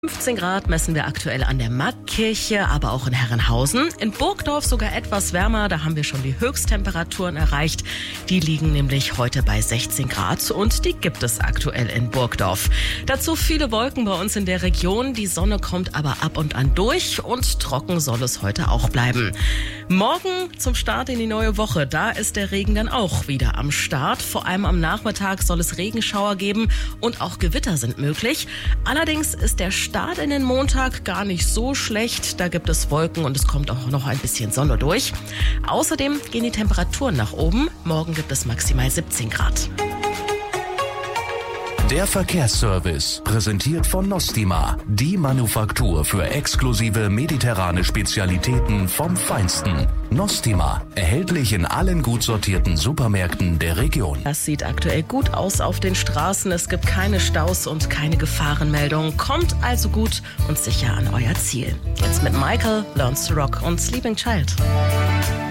15 Grad messen wir aktuell an der Marktkirche, aber auch in Herrenhausen. In Burgdorf sogar etwas wärmer, da haben wir schon die Höchsttemperaturen erreicht. Die liegen nämlich heute bei 16 Grad und die gibt es aktuell in Burgdorf. Dazu viele Wolken bei uns in der Region, die Sonne kommt aber ab und an durch und trocken soll es heute auch bleiben. Morgen zum Start in die neue Woche, da ist der Regen dann auch wieder am Start. Vor allem am Nachmittag soll es Regenschauer geben und auch Gewitter sind möglich. Allerdings ist der Start in den Montag gar nicht so schlecht. Da gibt es Wolken und es kommt auch noch ein bisschen Sonne durch. Außerdem gehen die Temperaturen nach oben. Morgen gibt es maximal 17 Grad. Der Verkehrsservice, präsentiert von Nostima, die Manufaktur für exklusive mediterrane Spezialitäten vom Feinsten. Nostima, erhältlich in allen gut sortierten Supermärkten der Region. Das sieht aktuell gut aus auf den Straßen. Es gibt keine Staus und keine Gefahrenmeldungen. Kommt also gut und sicher an euer Ziel. Jetzt mit Michael, Learns to Rock und Sleeping Child.